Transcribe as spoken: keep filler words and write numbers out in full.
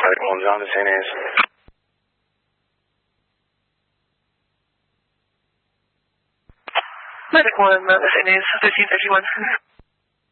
Flight one, John to Saint A's. Medic one, uh, Saint A's, thirteen thirty-one.